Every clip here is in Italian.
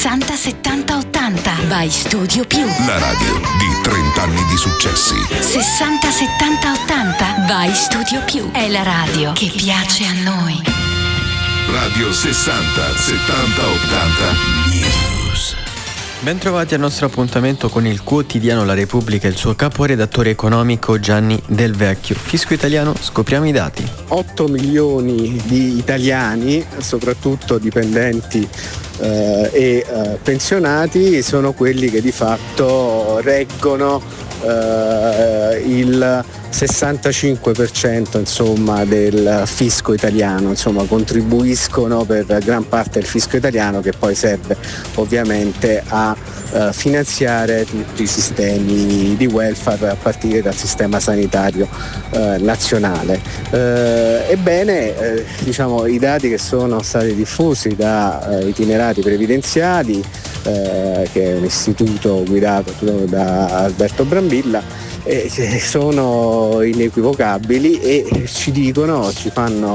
60 70 80 by Studio Più. La radio di 30 anni di successi. 60 70 80 by Studio Più. È la radio che piace a noi. Radio 60 70 80 News. Bentrovati al nostro appuntamento con il quotidiano La Repubblica e il suo caporedattore economico Gianni Del Vecchio. Fisco italiano, scopriamo i dati. 8 milioni di italiani, soprattutto dipendenti e pensionati, sono quelli che di fatto reggono il 65% insomma del fisco italiano, insomma contribuiscono per gran parte del fisco italiano, che poi serve ovviamente a finanziare tutti i sistemi di welfare a partire dal sistema sanitario nazionale. Ebbene, diciamo, i dati che sono stati diffusi da Itinerari Previdenziali, che è un istituto guidato da Alberto Brambilla, sono inequivocabili e ci fanno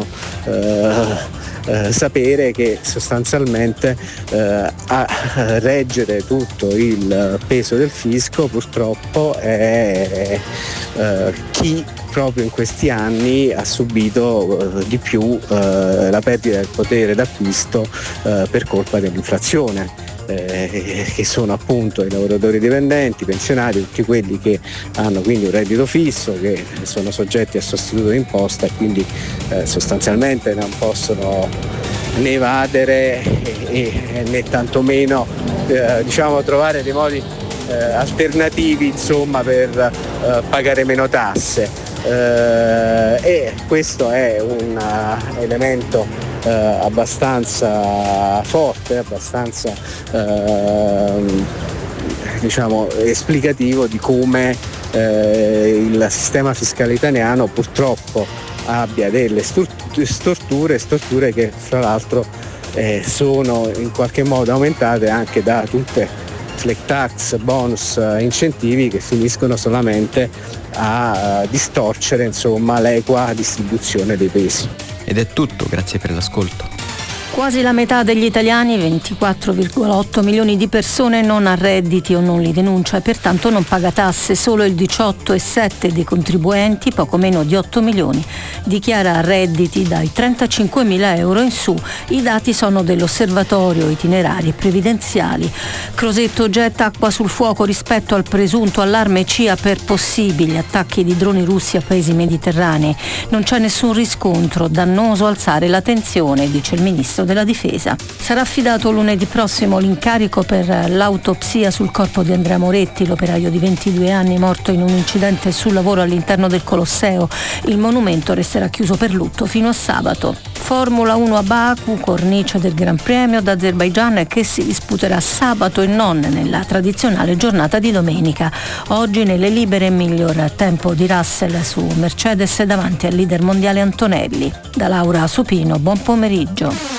sapere che sostanzialmente a reggere tutto il peso del fisco purtroppo è chi proprio in questi anni ha subito di più la perdita del potere d'acquisto per colpa dell'inflazione. Che sono appunto i lavoratori dipendenti, pensionati, tutti quelli che hanno quindi un reddito fisso, che sono soggetti a sostituto d'imposta e quindi sostanzialmente non possono né evadere né tantomeno trovare dei modi alternativi insomma per pagare meno tasse. E questo è un elemento abbastanza forte, abbastanza esplicativo di come il sistema fiscale italiano purtroppo abbia delle storture che fra l'altro sono in qualche modo aumentate anche da tutte flat tax, bonus, incentivi che finiscono solamente a distorcere insomma l'equa distribuzione dei pesi. Ed è tutto, grazie per l'ascolto. Quasi la metà degli italiani, 24,8 milioni di persone, non ha redditi o non li denuncia e pertanto non paga tasse. Solo il 18,7% dei contribuenti, poco meno di 8 milioni, dichiara redditi dai 35.000 euro in su. I dati sono dell'Osservatorio Itinerari Previdenziali. Crosetto getta acqua sul fuoco rispetto al presunto allarme CIA per possibili attacchi di droni russi a paesi mediterranei. Non c'è nessun riscontro, dannoso alzare la tensione, dice il ministro della Difesa. Sarà affidato lunedì prossimo l'incarico per l'autopsia sul corpo di Andrea Moretti, l'operaio di 22 anni morto in un incidente sul lavoro all'interno del Colosseo. Il monumento resterà chiuso per lutto fino a sabato. Formula 1 a Baku, cornice del Gran Premio d'Azerbaigian, che si disputerà sabato e non nella tradizionale giornata di domenica. Oggi nelle libere miglior tempo di Russell su Mercedes davanti al leader mondiale Antonelli. Da Laura Supino, buon pomeriggio.